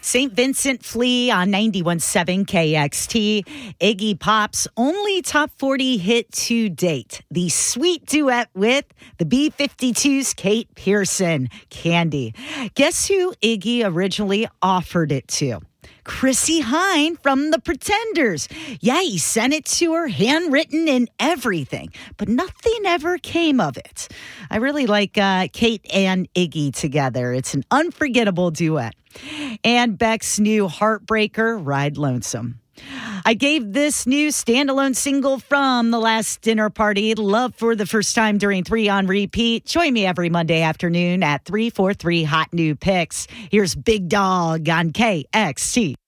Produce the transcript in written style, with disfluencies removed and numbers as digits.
St. Vincent Flea on 91.7 KXT. Iggy Pop's only top 40 hit to date. The sweet duet with the B-52's Kate Pearson, Candy. Guess who Iggy originally offered it to? Chrissie Hynde from The Pretenders. Yeah, he sent it to her, handwritten and everything, but nothing ever came of it. I really like Kate and Iggy together. It's an unforgettable duet. And Beck's new heartbreaker, Ride Lonesome. I gave this new standalone single from The Last Dinner Party love for the first time during 3 on Repeat. Join me every Monday afternoon at 3 for 3 Hot New Picks. Here's Big Dog on KXT.